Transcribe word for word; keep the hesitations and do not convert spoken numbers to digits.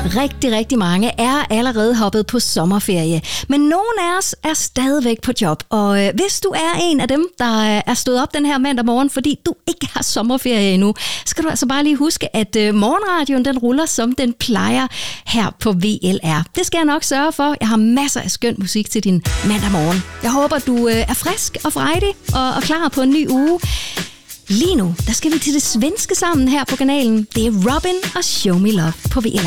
Rigtig, rigtig mange er allerede hoppet på sommerferie, men nogle af os er stadigvæk på job. Og øh, hvis du er en af dem, der er stået op den her mandag morgen, fordi du ikke har sommerferie endnu, skal du altså bare lige huske, at øh, morgenradioen den ruller, som den plejer her på V L R. Det skal jeg nok sørge for. Jeg har masser af skøn musik til din mandag morgen. Jeg håber, du øh, er frisk og frejdig og, og klar på en ny uge. Lige nu, der skal vi til det svenske sammen her på kanalen. Det er Robin og Show Me Love på V L R.